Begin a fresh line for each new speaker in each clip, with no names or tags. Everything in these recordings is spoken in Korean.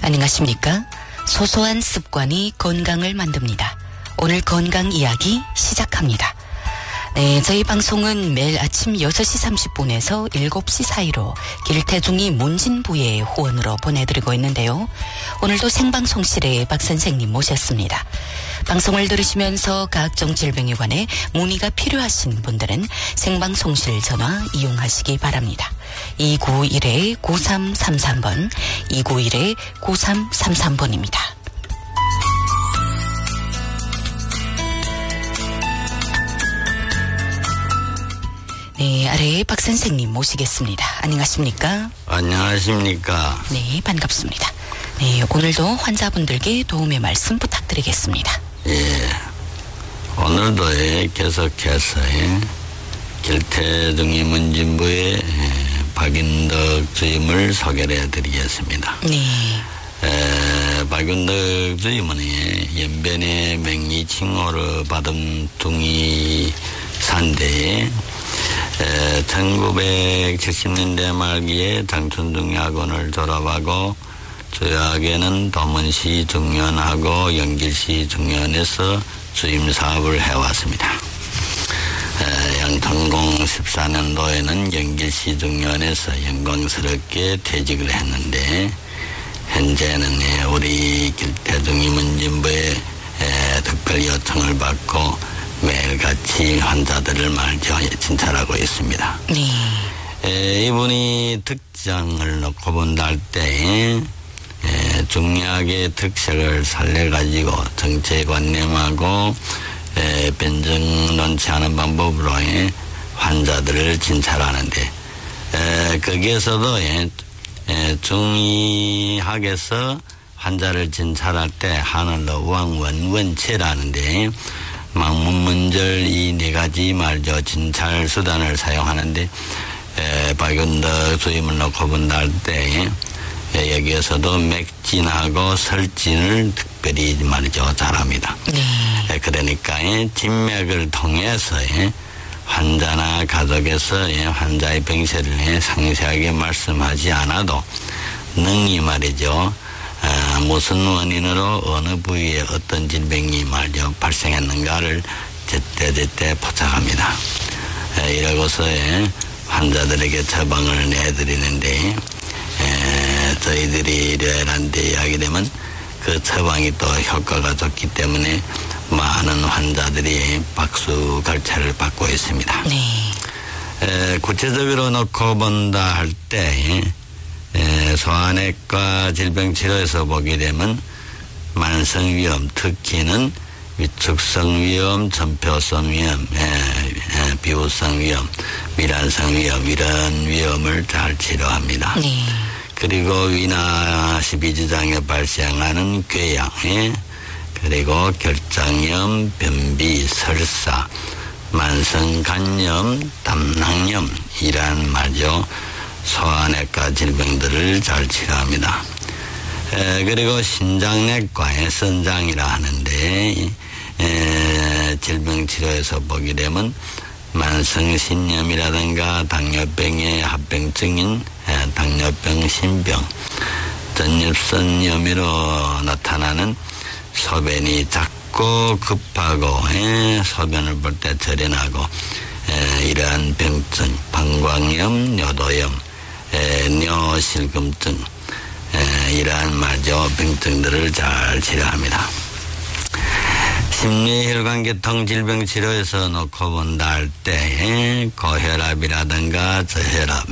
안녕하십니까? 소소한 습관이 건강을 만듭니다. 오늘 건강 이야기 시작합니다. 네, 저희 방송은 매일 아침 6시 30분에서 7시 사이로 길태중이 문진부의 후원으로 보내드리고 있는데요. 오늘도 생방송실에 박 선생님 모셨습니다. 방송을 들으시면서 각종 질병에 관해 문의가 필요하신 분들은 생방송실 전화 이용하시기 바랍니다. 291-9333번, 291-9333번입니다. 네, 아래에 박 선생님 모시겠습니다. 안녕하십니까?
안녕하십니까?
네, 반갑습니다. 네, 오늘도 환자분들께 도움의 말씀 부탁드리겠습니다.
예, 오늘도 계속해서 길태중이 문진부의 박윤덕 주임을 소개를 해드리겠습니다.
네.
박윤덕 주임은 연변의 맹리 칭호를 받은 둥이사인데 1970년대 말기에 장춘중의학원을 졸업하고 주요하게는 도문시 중년하고 영길시 중년에서 주임 사업을 해왔습니다. 양천공 14년도에는 영길시 중년에서 영광스럽게 퇴직을 했는데 현재는 우리 길태중이 문진부에 특별 요청을 받고 매일같이 환자들을 말죠 진찰하고 있습니다.
네.
이분이 특장을 놓고 본다 할 때 중약의 특색을 살려가지고 정체관념하고 변증 논치 않은 방법으로 환자들을 진찰하는데 거기에서도 중의학에서 환자를 진찰할 때 하늘로 우왕원원체라는데 망문문절 이 네 가지 말죠 진찰 수단을 사용하는데 박윤덕 주임을 놓고 본다 할 때 여기에서도 맥진하고 설진을 특별히 말이죠 잘합니다.
네.
그러니까 진맥을 통해서 환자나 가족에서 환자의 병세를 상세하게 말씀하지 않아도 능히 말이죠 무슨 원인으로 어느 부위에 어떤 질병이 말이죠 발생했는가를 제때제때 포착합니다. 이러고서 환자들에게 처방을 내드리는데 저희들이 이러한 데 이야기 되면 그 처방이 또 효과가 좋기 때문에 많은 환자들이 박수갈채를 받고 있습니다.
네.
구체적으로 놓고 본다 할 때 소아내과 질병치료에서 보게 되면 만성위염 특히는 위축성위염, 전표성위염, 비후성위염, 미란성위염 이런 위염을 잘 치료합니다.
네.
그리고 위나 십이지장에 발생하는 궤양, 그리고 결장염, 변비, 설사, 만성간염, 담낭염 이란 말이죠. 소아내과 질병들을 잘 치료합니다. 그리고 신장내과의 선장이라 하는데 질병치료에서 보게 되면 만성신염이라든가 당뇨병의 합병증인 당뇨병, 신병, 전립선염으로 나타나는 소변이 작고 급하고 소변을 볼 때 절연하고 이러한 병증, 방광염, 요도염, 뇨실금증 이러한 말이죠 병증들을 잘 치료합니다. 심리혈관계통 질병 치료에서 놓고 본다 할 때 고혈압이라든가 저혈압,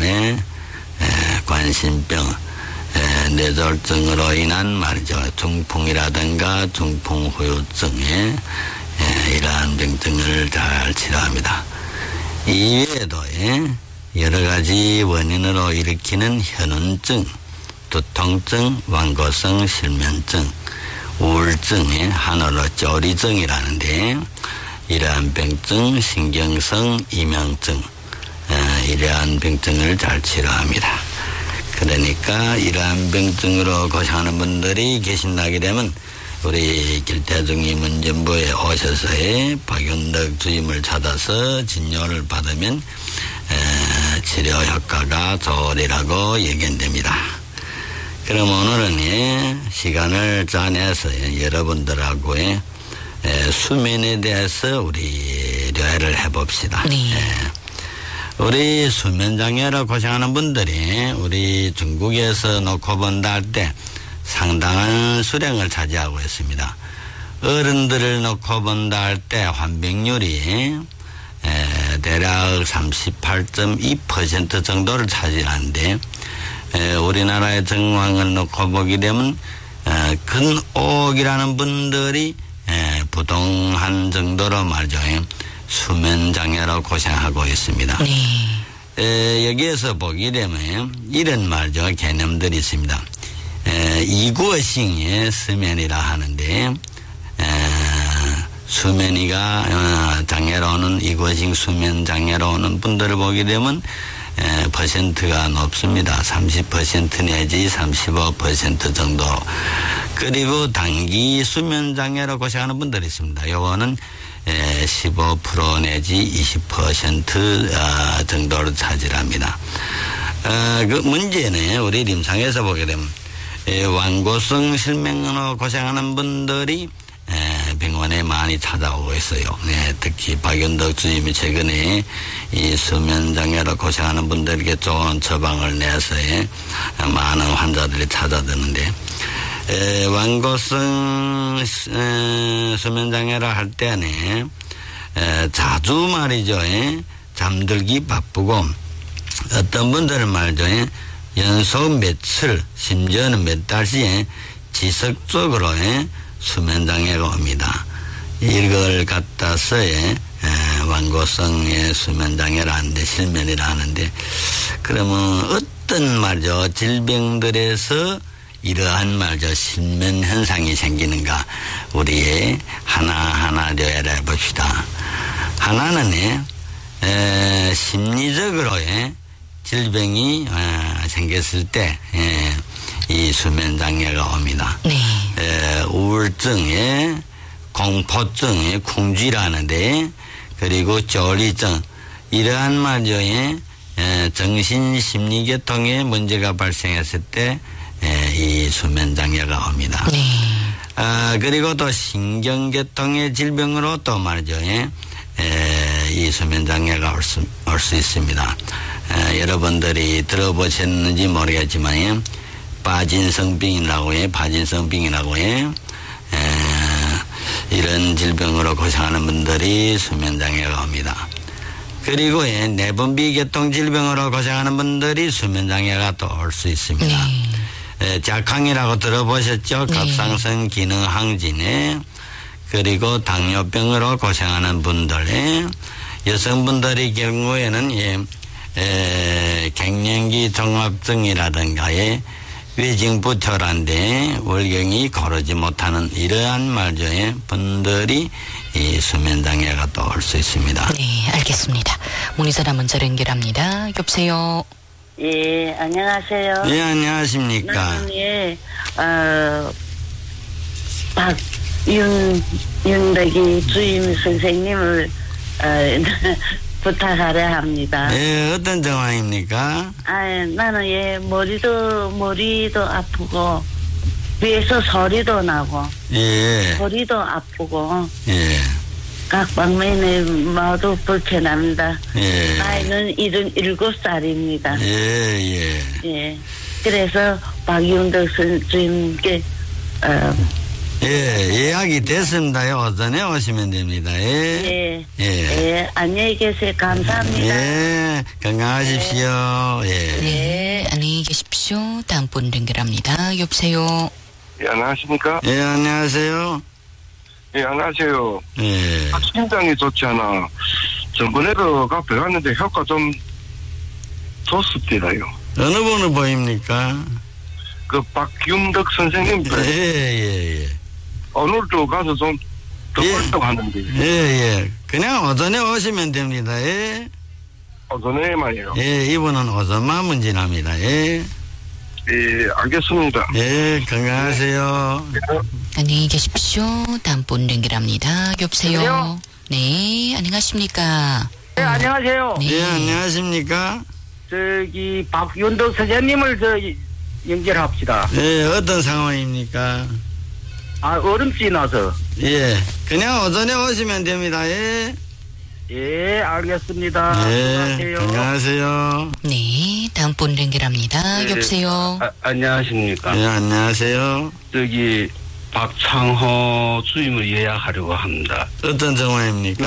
관심병, 뇌졸중으로 인한 말이죠 중풍이라든가 중풍후유증 이러한 병증을 잘 치료합니다. 이외에도 여러 가지 원인으로 일으키는 현운증, 두통증, 완고성 실면증, 우울증, 한어로 쪼리증이라는데 이러한 병증, 신경성 이명증 이러한 병증을 잘 치료합니다. 그러니까 이러한 병증으로 고생하는 분들이 계신다게 되면 우리 길태중이 문진부에 오셔서 박윤덕 주임을 찾아서 진료를 받으면 치료 효과가 좋으리라고 예견됩니다. 그럼 오늘은 시간을 짜내서 여러분들하고 수면에 대해서 우리 료해를 해봅시다.
네.
우리 수면장애로 고생하는 분들이 우리 중국에서 놓고 본다 할 때 상당한 수량을 차지하고 있습니다. 어른들을 놓고 본다 할 때 환병률이 대략 38.2% 정도를 차지하는데 우리나라의 정황을 놓고 보게 되면 근 5억이라는 분들이 부동한 정도로 말이죠. 수면장애로 고생하고 있습니다.
네.
여기에서 보게 되면 이런 말이죠. 개념들이 있습니다. 이구어싱의 수면이라 하는데 수면이가 장애로 오는 이구어싱 수면 장애로 오는 분들을 보게 되면 퍼센트가 높습니다. 30% 내지 35% 정도. 그리고 단기 수면 장애로 고생하는 분들이 있습니다. 요거는 15% 내지 20% 정도를 차지합니다. 그 문제는 우리 임상에서 보게 되면 완고성 실명으로 고생하는 분들이 병원에 많이 찾아오고 있어요. 특히 박윤덕 주임이 최근에 이 수면장애로 고생하는 분들에게 좋은 처방을 내서 많은 환자들이 찾아드는데 완고성 수면장애라 할 때는 자주 말이죠. 잠들기 바쁘고 어떤 분들은 말이죠. 연속 며칠 심지어는 몇 달씩 지속적으로 수면장애가 옵니다. 이걸 갖다서 완고성의 수면장애라 하는데 실면이라 하는데 그러면 어떤 말이죠. 질병들에서 이러한 말이죠. 실면 현상이 생기는가 우리 하나하나 료해를 해봅시다. 하나는 심리적으로 질병이 생겼을 때 이 수면장애가 옵니다.
네.
우울증에 공포증에 궁지라는데 그리고 조리증 이러한 말이죠. 정신심리계통에 문제가 발생했을 때 이 수면장애가 옵니다.
네.
그리고 또 신경계통의 질병으로 또 말이죠. 이 수면장애가 올 수 있습니다. 여러분들이 들어보셨는지 모르겠지만 파진성병이라고 파진성병이라고 이런 질병으로 고생하는 분들이 수면장애가 옵니다. 그리고 내분비계통 질병으로 고생하는 분들이 수면장애가 또 올 수 있습니다.
네.
작황이라고 들어보셨죠?
네.
갑상선 기능 항진에 그리고 당뇨병으로 고생하는 분들 여성분들의 경우에는 갱년기 종합증이라든가 외증부혈한데 월경이 고르지 못하는 이러한 말조의 분들이 이 수면장애가 또 올 수 있습니다.
네, 알겠습니다. 문의전화 문자로 연결합니다. 여보세요.
예, 안녕하세요.
예, 안녕하십니까.
나는 박윤덕이 주임 선생님을 부탁하려 합니다.
예, 어떤 정황입니까?
나는 머리도 아프고 위에서 소리도 나고
예.
머리도 아프고
예.
각 방면에 모두 불편합니다.
예.
나이는 77살입니다.
예.
예. 그래서 박윤덕 주임께
예약이 됐습니다요. 오전에 오시면 됩니다.
안녕히 계세요. 감사합니다.
예, 건강하십시오.
네, 안녕히 계십시오. 다음 분 연결합니다. 여보세요.
예, 안녕하십니까?
예, 안녕하세요.
예, 안녕하세요.
예.
심장이 좋지 않아. 전번에도 가서 갔는데 효과 좀 좋습니다요.
어느 분을 보입니까?
그 박윤덕 선생님.
예.
오늘도 가서 좀 더 보려고 하는데.
예. 그냥 오전에 오시면 됩니다. 예.
오전에만요.
예, 이분은 오전만 문진합니다. 예.
예, 알겠습니다.
예, 건강하세요.
안녕히 계십시오. 다음 분 연결합니다. 여보세요.
여보세요?
네, 안녕하십니까.
네, 안녕하세요.
네.
예, 안녕하십니까?
박윤덕 선생님을
연결합시다.
예, 어떤 상황입니까?
얼음 지나서.
예, 그냥 오전에 오시면 됩니다. 예.
예, 알겠습니다.
예,
수고하세요.
건강하세요.
네, 다음 분 연결합니다.
네.
여보세요.
안녕하십니까.
예, 안녕하세요.
저기 박창호 주임을 예약하려고 합니다.
어떤 정화입니까?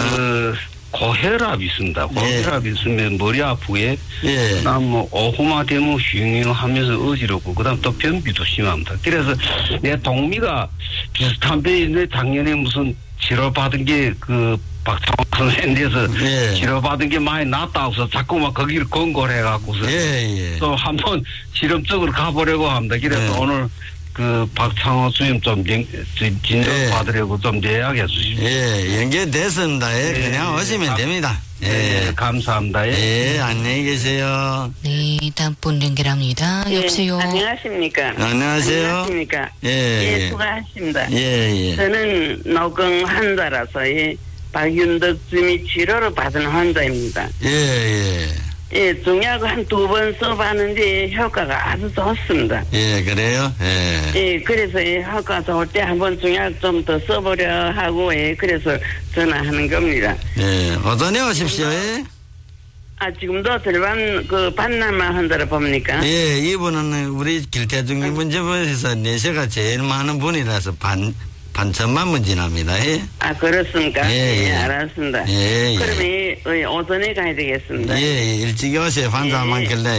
고혈압 있습니다. 고혈압 있으면 머리 아프게,
예.
그다음 뭐 오후만 되면 흉흉하면서 어지럽고, 그다음 또 변비도 심합니다. 그래서 내 동미가 비슷한 병인데 작년에 무슨 치료받은 게 박창호 선생님께서
예.
치료받은 게 많이 낫다고 해서 자꾸만 거기를 권고를 해갖고서
예.
또 한번 실험적으로 가보려고 합니다. 그래서
네.
오늘 박창호 주임 좀 진정
네.
받으려고 좀 예약해 주십시오.
예, 연결됐습니다. 예, 그냥 오시면 됩니다.
예, 감사합니다.
예, 안녕히 계세요.
네, 다음 분 연결합니다. 여보세요.
안녕하십니까.
안녕하세요.
안녕하십니까.
예.
수고하십니다.
예.
저는 노경 환자라서 박윤덕 주임이 치료를 받은 환자입니다.
예.
중약 한 2번 써봤는데 효과가 아주 좋습니다.
예, 그래요? 예.
그래서 효과 좋을 때 한번 중약 좀 더 써보려 하고 그래서 전화하는 겁니다.
예, 오전에 오십시오. 예.
지금도 절반 반나마 환자를 봅니까?
예, 이분은 우리 길태중 문제부에서 내세가 제일 많은 분이라서 반천만 문 지납니다. 예.
그렇습니까?
예.
알았습니다.
예.
그러면 오전에 가야 되겠습니다.
예, 일찍 오세요. 환자 많길래.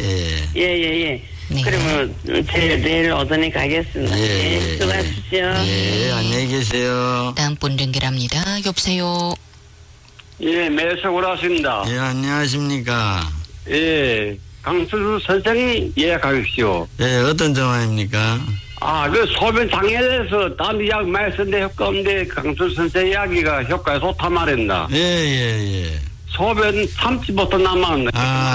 예.
네.
그러면 내일 오전에 가겠습니다.
예.
수고하십시오.
예, 안녕히 계세요.
다음 분 연결합니다. 여보세요.
예, 매석으로 왔습니다.
예, 안녕하십니까.
예, 강철수 선생님 예약하십시오.
예, 어떤 정화입니까?
소변 장애에서 남 이야기 많이 썼는데 효과 없는데 강철수 선생 이야기가 효과가 좋단 말입니다.
예.
소변 30부터 남았는데.